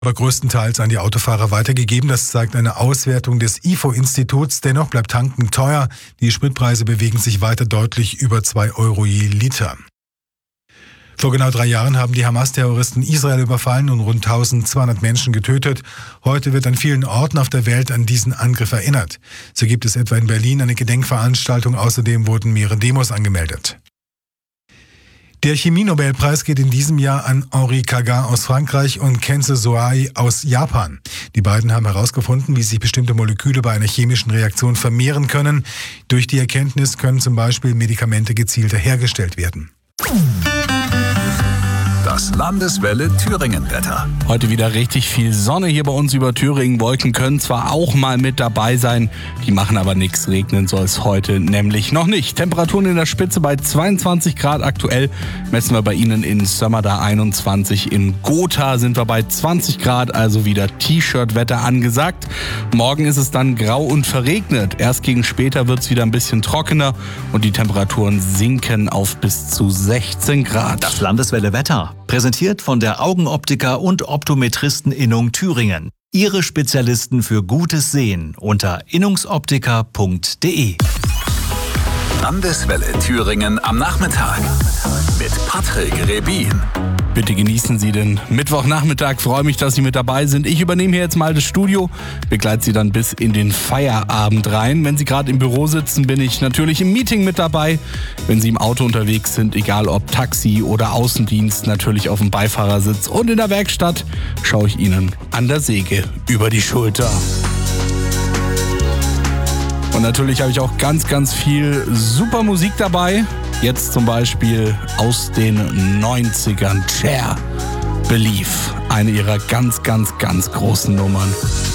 aber größtenteils an die Autofahrer weitergegeben. Das zeigt eine Auswertung des IFO-Instituts. Dennoch bleibt Tanken teuer. Die Spritpreise bewegen sich weiter deutlich über 2 Euro je Liter. Vor genau 3 Jahren haben die Hamas-Terroristen Israel überfallen und rund 1200 Menschen getötet. Heute wird an vielen Orten auf der Welt an diesen Angriff erinnert. So gibt es etwa in Berlin eine Gedenkveranstaltung. Außerdem wurden mehrere Demos angemeldet. Der Chemie-Nobelpreis geht in diesem Jahr an Henri Kagan aus Frankreich und Kenzo Soai aus Japan. Die beiden haben herausgefunden, wie sich bestimmte Moleküle bei einer chemischen Reaktion vermehren können. Durch die Erkenntnis können zum Beispiel Medikamente gezielter hergestellt werden. Das Landeswelle Thüringen-Wetter. Heute wieder richtig viel Sonne hier bei uns über Thüringen. Wolken können zwar auch mal mit dabei sein, die machen aber nichts. Regnen soll es heute nämlich noch nicht. Temperaturen in der Spitze bei 22 Grad aktuell. Messen wir bei Ihnen in Sömmerda 21. In Gotha sind wir bei 20 Grad, also wieder T-Shirt-Wetter angesagt. Morgen ist es dann grau und verregnet. Erst gegen später wird es wieder ein bisschen trockener und die Temperaturen sinken auf bis zu 16 Grad. Das Landeswelle Wetter. Präsentiert von der Augenoptiker und Optometristen-Innung Thüringen. Ihre Spezialisten für gutes Sehen unter innungsoptiker.de. Landeswelle Thüringen am Nachmittag mit Patrick Rebin. Bitte genießen Sie den Mittwochnachmittag. Freue mich, dass Sie mit dabei sind. Ich übernehme hier jetzt mal das Studio, begleite Sie dann bis in den Feierabend rein. Wenn Sie gerade im Büro sitzen, bin ich natürlich im Meeting mit dabei. Wenn Sie im Auto unterwegs sind, egal ob Taxi oder Außendienst, natürlich auf dem Beifahrersitz. Und in der Werkstatt schaue ich Ihnen an der Säge über die Schulter. Und natürlich habe ich auch ganz, ganz viel super Musik dabei. Jetzt zum Beispiel aus den 90ern. Cher, Believe, eine ihrer ganz, ganz, ganz großen Nummern.